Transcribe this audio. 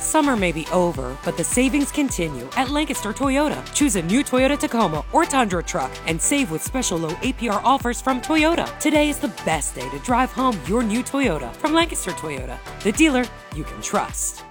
Summer may be over, but the savings continue at Lancaster Toyota. Choose a new Toyota Tacoma or Tundra truck and save with special low APR offers from Toyota. Today is the best day to drive home your new Toyota from Lancaster Toyota, the dealer you can trust.